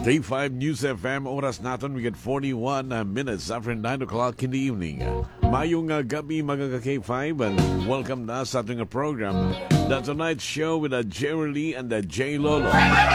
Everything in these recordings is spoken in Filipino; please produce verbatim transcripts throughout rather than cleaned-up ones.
Day five News F M, oras natin, we get forty-one uh, minutes after nine o'clock in the evening. Mayong uh, gabi mga ka-K five, and welcome na sa ating uh, program, The Tonight Show with uh, Jerry Lee and uh, J. Lolo.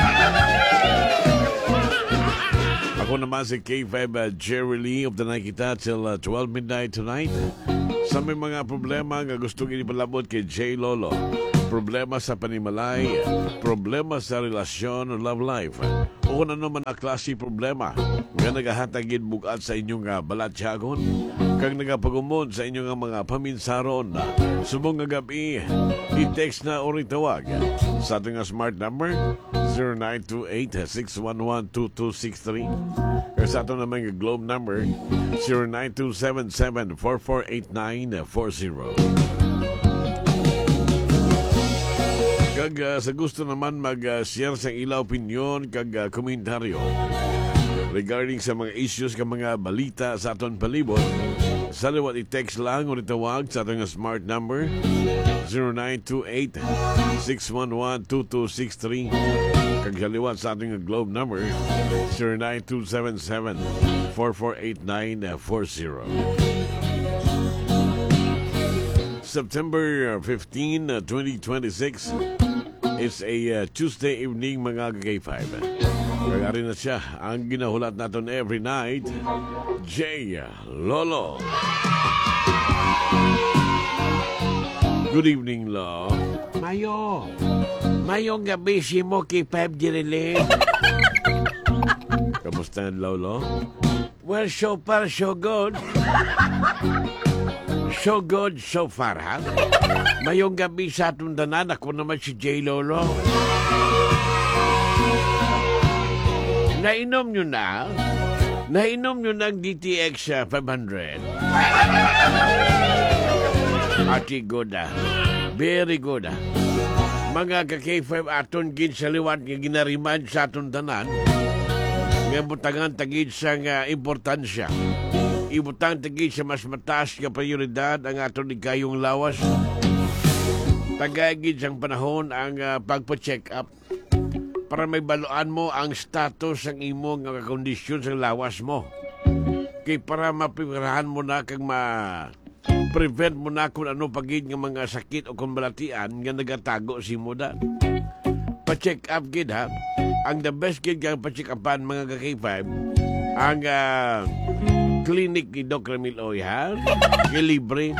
Ako naman si K five uh, Jerry Lee of the night kita till uh, twelve midnight tonight. Sa may mga problema nga gustong inipalabot kay J. Lolo, problema sa panimalay, problema sa relasyon o love life, o kung ano man ang klase problema nga nagahatagin bukat sa inyong uh, balatyagon, kag nagapagumod sa inyong mga paminsaron, subong nga gabi, i-text na o ritawag sa ating smart number zero nine two eight, six one one, two two six three, or sa ating naman globe number zero nine two seven seven, four four eight nine four zero. Kag uh, sa gusto naman mag-share uh, sa ilang opinion kag uh, komentaryo regarding sa mga issues ka mga balita sa aton palibot, sa liwat i-text lang o itawag sa ating smart number zero nine two eight, six one one, two two six three, kag sa liwat sa ating globe number zero nine two seven seven, four four eight nine four zero. September fifteenth, twenty twenty-six. It's a uh, Tuesday evening mga K five. Kagari na siya ang ginahulat natin every night, J. Lolo. Good evening, Lo. Mayo. Mayong gabi si mo K five Jiriling. Kamusta ang Lolo? Well, so far, so good. So good, so far, ha? Mayong gabi sa atong tanan, ako naman si J. Lolo. Nainom nyo na? Nainom nyo ng D T X uh, five hundred. Ati good, ah. Very good, ah. Mga ka-K five aton gid sa liwat nga ginariman sa atong tanan, nga butangan tagid sa nga importansya. Ibutang tagid sa mas mataas nga prioridad ang aton ikayong lawas. Tagagid sang panahon ang uh, pagpa-check up para may baluan mo ang status ng imo nga kondisyon sa lawas mo. Kay para mapipirahan mo na kag ma-prevent mo na kung ano pagid nga mga sakit o kumbalatian nga nagatago si mo da. Pa-check up gid ha. Ang the best gid nga pa-check upan mga ka-K five ang uh, clinic ni Doc Ramil Oy, ha? Kaya libre.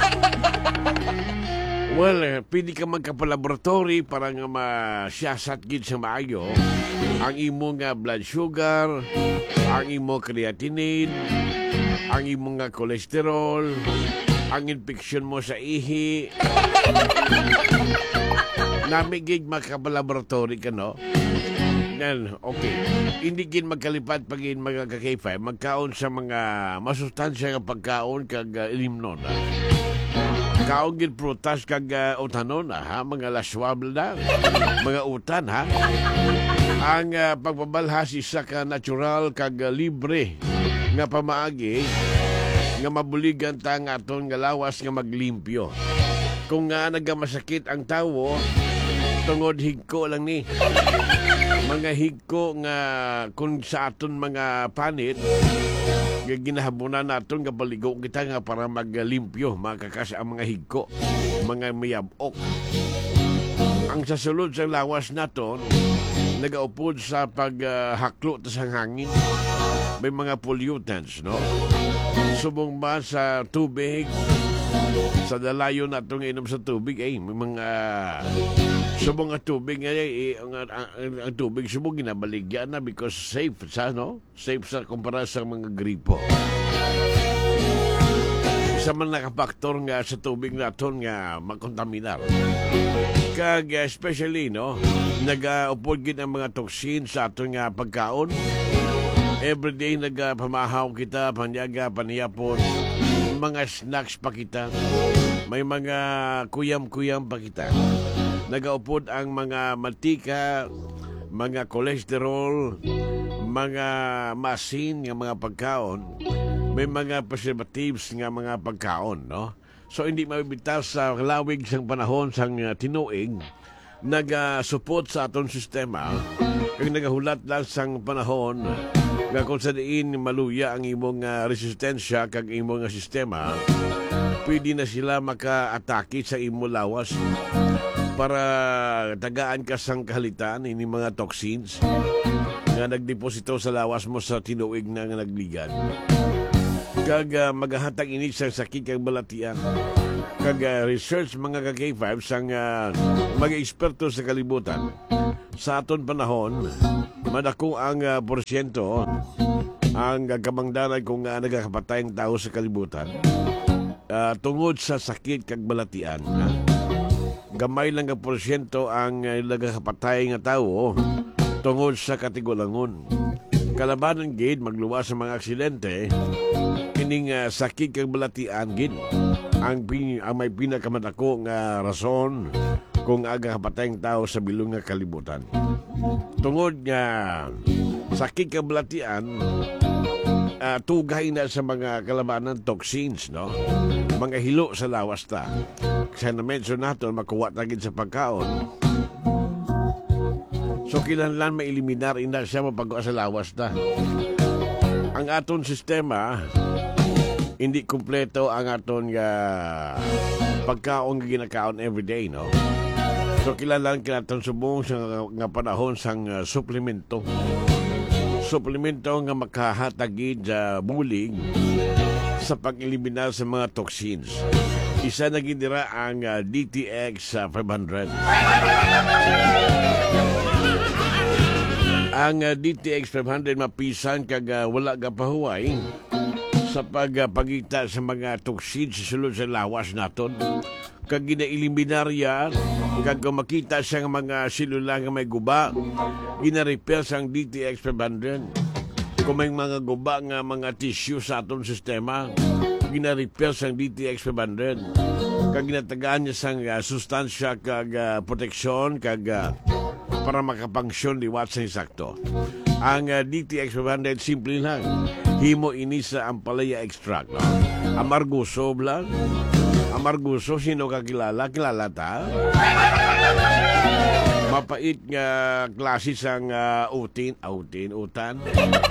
Well, eh, pwede ka magkapalaboratory para nga masyasat gid sa maayo ang imo nga blood sugar, ang imo creatinine, ang imo nga cholesterol, ang infection mo sa ihi. Namigig makapalaboratory ka, no? Yan, okay. Hindi gin magkalipat pagin mga ka-K five, magkaon sa mga masustansya nga pagkaon kag uh, ilimnon. Ha? Kaon gin prutas kag uh, utanon, ha? Mga laswable na, mga utan, ha? Ang uh, pagbabalhas isa ka natural kag uh, libre nga pamaagi nga mabuligan ta nga aton nga lawas nga maglimpyo. Kung nga uh, nagamasakit ang tawo, tungod higko lang ni. Mga higko nga kung sa aton mga panit nga ginahabunan naton nga baligo kita nga para maglimpyo makakasa ang mga higko, mga mayabok. Ang sasulod sa lawas naton nagaupod sa paghaklo uh, sa hangin, may mga pollutants, no? Subong ba sa tubig, sa dalayo natong inom sa tubig, ay may mga subong nga tubig nga eh, ang, ang, ang, ang tubig subong ginabaligyan na because safe sa no safe sa kumpara sa mga gripo. Isa man nakapaktor nga sa tubig naton nga makontaminar kag especially no nagaupod gid ang mga toxin sa aton nga pagkaon. Everyday nagapamahaw kita panyaga paniyapon, mga snacks pa kita, may mga kuyam-kuyam pa kita. Nagaupod ang mga mantika, mga kolesterol, mga masin nga mga pagkaon, may mga preservatives nga mga pagkaon, no? So hindi mabibitaw sa lawig sang panahon sang uh, tinuig, nag-support uh, sa aton sistema kag nagahulat lang sang panahon nga kung sa diin maluya ang imong uh, resistensya kag imong uh, sistema, pwede na sila maka-atake sa imong lawas para tagaan ka sang kahalitan ini mga toxins nga nagdeposito sa lawas mo sa tinuig na nga nagligan. Kag uh, maghahatag ini sa sakit kag balatian. Kag uh, research mga ka-K five sang uh, mga eksperto sa kalibutan. Sa aton panahon, madako ang uh, porsyento ang uh, kamangdanan kung uh, nagakapatay ang tao sa kalibutan uh, tungod sa sakit kag balatian. Ha? Gamay lang ang porsyento ang uh, nagakapatay nga tao tungod sa katigulangon. Kalabanan gid magluwas sa mga aksidente, kining uh, sakit kag balatian gid ang, pin, ang may pinakamadako nga rason kung aga kapatay ang tao sa bilong nga kalibutan. Tungod nga sakit kag balatian, uh, tugay na sa mga kalabanan toxins, no? Mga hilo sa lawas ta. Kasi na-mention natin, makuha tagid sa pagkaon. So, kinahanglan mailiminar ina siya mapagawa sa lawas ta. Ang aton sistema, hindi kumpleto ang aton nga pagkaon nga ginakaon everyday, no? So, kinahanglan kinaton subong sa nga panahon sang uh, suplemento. Suplemento nga makahatagid sa uh, bulig sa pag-eliminar sa mga toxins. Isa na gindira ang uh, D T X uh, five hundred. Ang uh, D T X five hundred mapisan kag uh, wala ka pahuway sa pagpagita uh, sa mga toxins sa sulod sa lawas naton. Kag ginaeliminarya, kag makita siya ng mga selula nga may guba, gina-repair sang D T X five hundred. Kung may mga guba nga mga tissue sa atong sistema, gina-repair sang D T X five hundred. Kag ginatagaan niya sang uh, sustansya kag uh, proteksyon kag uh, para makapangsyon liwat sa insakto. Ang uh, D T X five hundred simple lang. Himo ini sa ampalaya extract, no? Amarguso lang. Amarguso, sino kakilala? Kilala ta? Mapait nga klase sang uh, utin, utin, utan.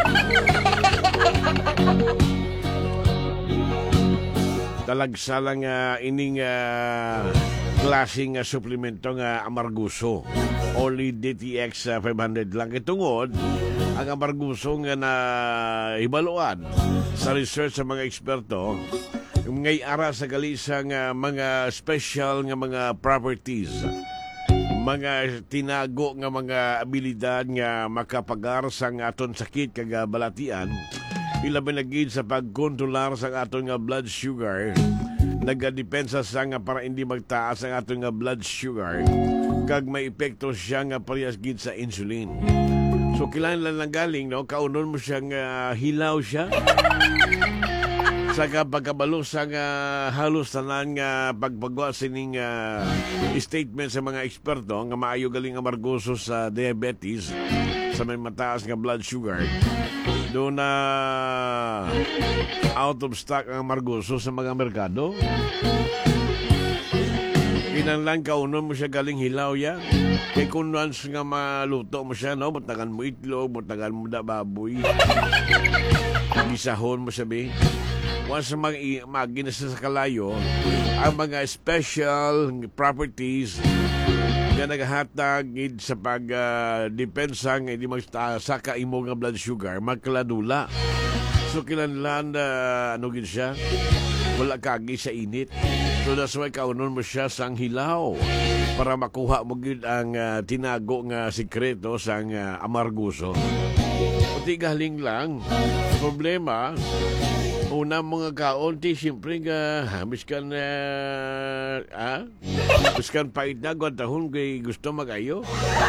Talagsa lang uh, ining uh, klaseng uh, suplemento nga amarguso. Only D T X uh, five hundred lang itungod ang amarguso nga na ibaluan sa research sa mga eksperto ngay ara sa galisang uh, mga special nga mga properties, mga tinago nga mga abilidad nga makapagar sa aton sakit kag balatian, ilabi na gid sa pagkontrolar sa aton nga blood sugar, nagadepensa sa nga para hindi magtaas ang aton nga blood sugar kag may epekto siya nga parehas gid sa insulin. So kailangan lang galing, no, kaunon mo siyang uh, hilaw siya sa pagkabalo sa uh, halos tanan nga pagpagawa sining uh, statement sa mga eksperto nga maayo galing amargoso sa diabetes, sa may mataas nga blood sugar. Doon na uh, out of stock ang amargoso sa mga merkado. Kinahanglan kaunon mo siya galing hilaw ya. Kay kung once nga maluto mo siya, no, mutagan mo itlog, mutagan mo da baboy, bisahon mo sabi. Once mag maginasa sa kalayo, ang mga special properties nga naghatag sa pag-depensa uh, nga hindi magsaka imo nga blood sugar, magkaladula. So kinahanglan uh, ano gid siya? Wala kagi sa init. So that's why kaunon mo siya sang hilaw para makuha mo gid ang uh, tinago nga sikreto sang uh, amarguso. Pati galing lang. Problema, una mga kaunti, siyempre nga, miskan, uh, ah, miskan pait na, gwantahon kay gusto mag-ayo.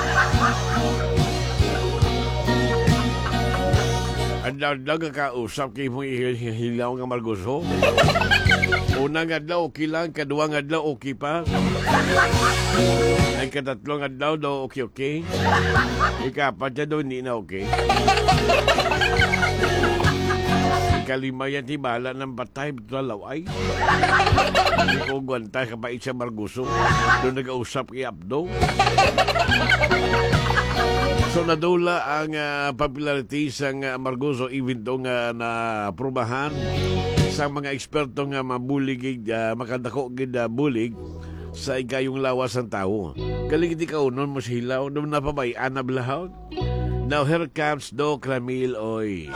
Adlaw-adlaw ka kausap kay mong hilaw nga marguso. Unang adlaw, okay lang. Kaduang adlaw, okay pa. Ay katatlong adlaw daw, okay-okay. Ikapat na daw, hindi na okay. Kalima yan, tibala ng batay, bitalaw ay. Hindi ko gwantay, kapait sa marguso. Doon nag-ausap kay Abdo. So, So nadula ang uh, popularity sa uh, Amargoso even though nga na prubahan sa mga eksperto nga mabulig uh, makadako gid uh, bulig sa ikayong lawas ng tao. Galing di ka unon mo sa hilaw nung napabay anab lahawd. Now here comes Do Cramil Oy.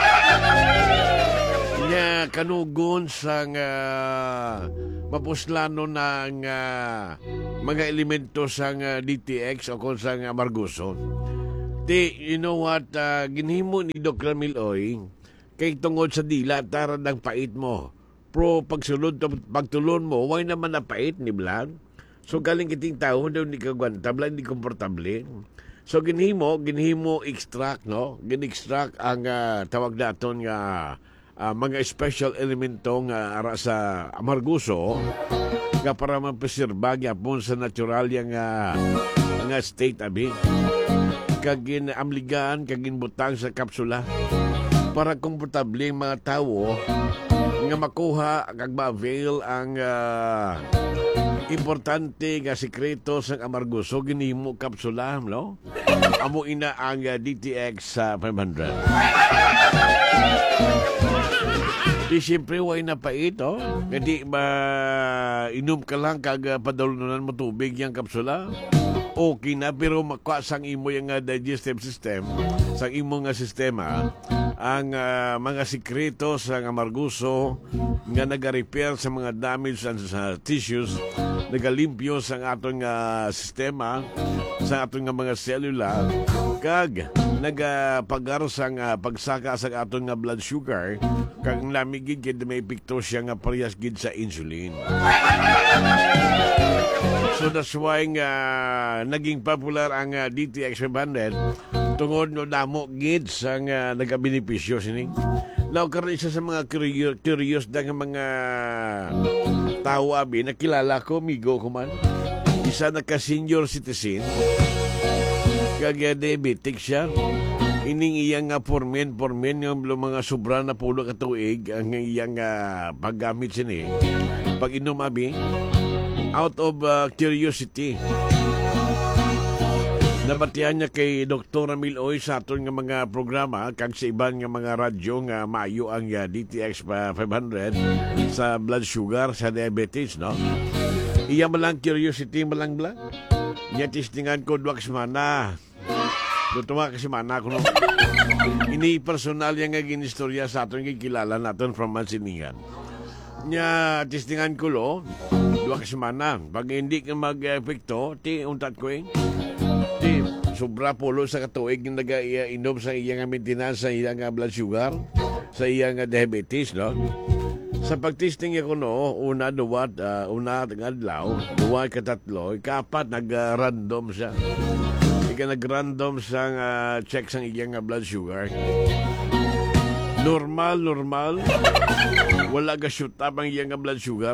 Nya kanugon sang uh, mapuslano ng uh, mga elemento sang uh, D T X o kung sang Amargoso. Di, you know what, uh, ginhimo ni Doc Ramil Oy, kay tungod sa dila, tarad ang pait mo. Pro pagsulod, pagtulon mo, why naman na pait ni Blan? So galing kiting tao, daw hindi kagwanta, Blan, hindi komportable. So ginhimo, ginhimo extract, no? Gin-extract ang uh, tawag naton nga uh, mga special elemento nga ara sa Amargoso nga para mapreserba gyapon sa natural yang uh, nga state abi. Kagin amligan, kagin butang sa kapsula para komportable mga tao nga makuha kag ma-avail ang uh, importante nga sikreto sa Amargoso ginhimo kapsula, no? Amo ina ang uh, D T X uh, five hundred. Di siyempre way na pa ito. Hindi ba inom ka lang kag uh, padalunan mo tubig yung kapsula? Okay na, pero makuha sang imo yung uh, digestive system, sang imo nga sistema, ang uh, mga sikreto sa Amargoso nga nag-repair sa mga damage sa, sa tissues, nagalimpyo sa atong uh, sistema, sa atong uh, mga selula, kag nagapagar sa uh, pagsaka sa atong uh, blood sugar, kag lamigid kid may epekto siya nga parehas gid sa insulin. So that's why nga naging popular ang uh, D T X five hundred tungod no damo gid sa nga nagabenepisyo sini. Now karon isa sa mga curious, curious da nga mga tao abi nakilala ko migo ko man. Isa na ka senior citizen kag diabetic siya. Ining iyang nga pormen pormen yung mga sobra na pulo ka tuig ang iyang uh, paggamit sini. Pag inom abi out of uh, curiosity. Nabatihan niya kay Doktor Ramil Oy sa aton nga mga programa kag sa iban nga mga radyo nga maayo ang uh, D T X five hundred sa blood sugar, sa diabetes, no? Iya malang curiosity malang bla. Nya testingan ko duwa ka semana. Tutuwa ka semana ko no. Ini personal yang nga ginistorya sa aton gikilala naton from Mansiningan. Nya testingan ko lo dua ka semana. Pag hindi ka mag-epekto, ti untat ko eh. Ti sobra polo sa katuig yung nag-inom sa iyang maintenance, sa iyang blood sugar, sa iyang diabetes, no? Sa pagtesting ko no, una, duwat, uh, una, adlaw, duwat, katatlo, ikapat, nag-random siya. Ika nag-random sa uh, check sa iyang blood sugar. Normal, normal. Wala ka shoot up ang iyang blood sugar.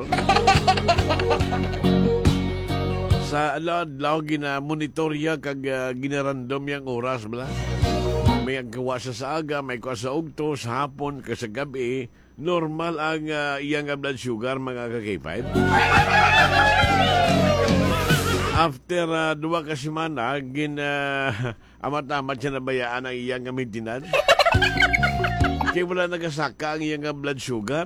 Sa alaw, gina-monitorya kag uh, ginarandom yung oras bala. May gawa sa sa aga, may gawa sa ugto, sa hapon, kasi gabi, normal ang uh, iyang blood sugar, mga ka-K five. After uh, dua ka semana, gin uh, amat-amat siya nabayaan ang iyang maintenance. Kaya wala nagasaka ang iyang blood sugar.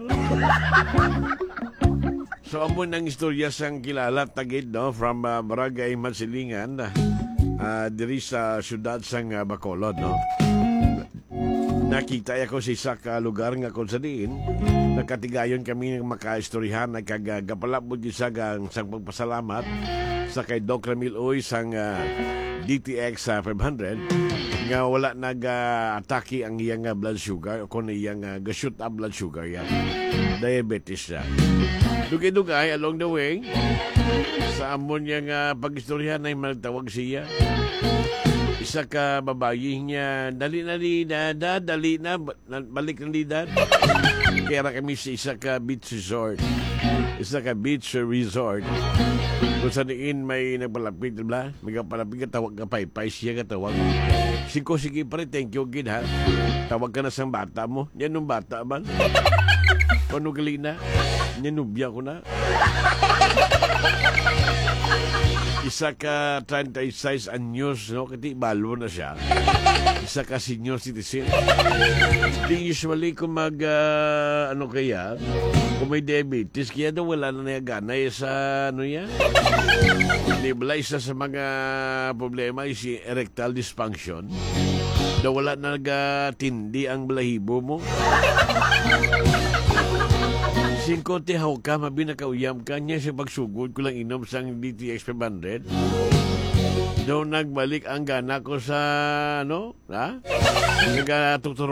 So, amo ng istorya sang kilala tagid, no? From uh, Barangay Mansilingan, uh, diri sa syudad sang uh, Bacolod, no? Nakita ako sa isa ka lugar nga kung sa diin, nakatigayon kami ng makaistoryahan, nagkagapalapod isa gang sang pagpasalamat sa kay Doc Ramil Oy sang uh, D T X uh, five hundred nga wala nag-atake uh, ang iyang uh, blood sugar o kung iyang uh, gashoot up blood sugar yan. Diabetes siya. Dugay-dugay along the way sa amon niyang uh, pag-istoryahan ay magtawag siya. Isa ka babayi niya, dali-dali na, da, dali na, balik ng lidad. Kaya kami sa isa ka beach resort. Isa ka beach resort. Kung sa diin may nagpalapit, bla, may kapalapit ka, tawag ka pay-pay, siya ka tawag. Siko, sige pa rin, thank you, kid, ha? Tawag ka na sa bata mo. Yan nung bata, man. Paano gali na? Yan nubya ko na. Isa ka thirty-six anyos, no? Kasi balo na siya. Isa ka senior citizen. Di usually kung mag, ah, ano kaya, kung may diabetes, kaya daw wala na nagana sa, ano yan? Di ba, isa sa mga problema is si erectile dysfunction. Daw wala na nagatindi ang balahibo mo. Singko ti haw ka, mabi nakauyam ka niya sa pagsugod ko lang inom sang D T X five hundred. Daw nagbalik ang gana ko sa, ano, ha? Nagtuturo